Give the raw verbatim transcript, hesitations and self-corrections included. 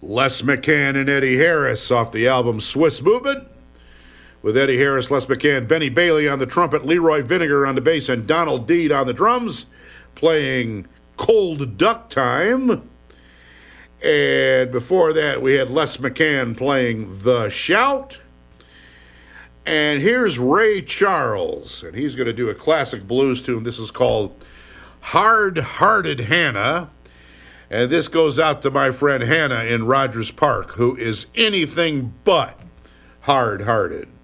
Les McCann and Eddie Harris off the album Swiss Movement, with Eddie Harris, Les McCann, Benny Bailey on the trumpet, Leroy Vinegar on the bass, and Donald Deed on the drums, playing Cold Duck Time. And before that, we had Les McCann playing The Shout. And here's Ray Charles, and he's going to do a classic blues tune. This is called Hard-Hearted Hannah. And this goes out to my friend Hannah in Rogers Park, who is anything but hard-hearted.